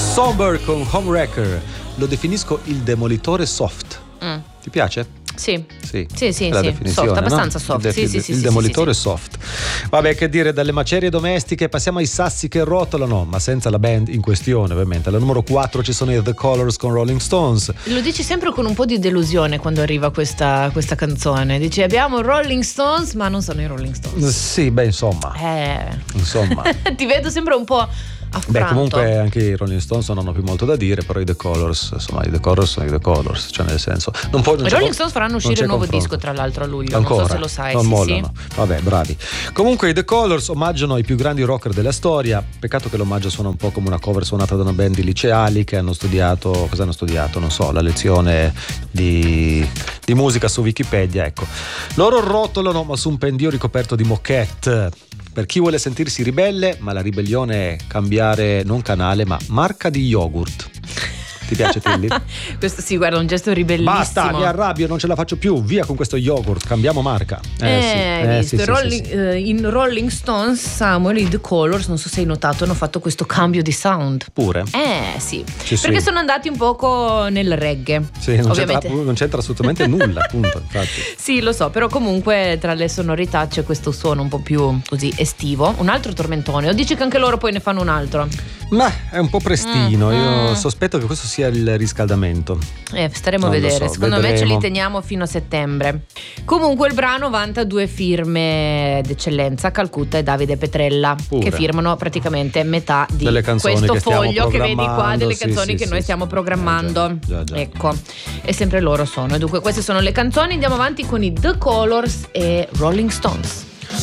Sober con Homewrecker. Lo definisco il demolitore soft. Ti piace? Sì, la definizione, soft, abbastanza no? soft. Il demolitore soft. Vabbè, che dire, dalle macerie domestiche passiamo ai sassi che rotolano, ma senza la band in questione, ovviamente. Alla numero 4 ci sono i The Colors con Rolling Stones. Lo dici sempre con un po' di delusione quando arriva questa canzone. Dici abbiamo Rolling Stones, ma non sono i Rolling Stones. Sì, beh, insomma. Ti vedo sempre un po' affranto. Beh, comunque anche i Rolling Stones non hanno più molto da dire, però i The Colors, insomma, i The Colors sono i The Colors, cioè nel senso I Rolling Stones faranno uscire un nuovo disco tra l'altro a luglio. Ancora? Non so se lo sai. Non mollano. Sì. Vabbè, bravi. Comunque i The Colors omaggiano i più grandi rocker della storia. Peccato che l'omaggio suona un po' come una cover suonata da una band di liceali che hanno studiato, cosa hanno studiato? Non so, la lezione di musica su Wikipedia, ecco. Loro rotolano ma su un pendio ricoperto di moquette. Per chi vuole sentirsi ribelle, ma la ribellione è cambiare non canale ma marca di yogurt. Ti piace, Tilly? Questo sì, guarda, un gesto ribellissimo. Basta, mi arrabbio, non ce la faccio più, via con questo yogurt, cambiamo marca. Visto. In Rolling Stones, Samuel, i The Colors, non so se hai notato, hanno fatto questo cambio di sound. Pure? Sì. Perché sono andati un poco nel reggae. Sì, non c'entra assolutamente nulla, appunto, infatti. Sì, lo so, però comunque tra le sonorità c'è questo suono un po' più così estivo. Un altro tormentone, o dici che anche loro poi ne fanno un altro? Ma è un po' prestino, io sospetto che questo sia il riscaldamento. Staremo a vedere, secondo me ce li teniamo fino a settembre. Comunque il brano vanta 2 firme d'eccellenza, Calcutta e Davide Petrella, che firmano praticamente metà di questo foglio che vedi qua, delle canzoni che noi stiamo programmando. Già. Ecco, e sempre loro sono. E dunque queste sono le canzoni, andiamo avanti con i The Colors e Rolling Stones.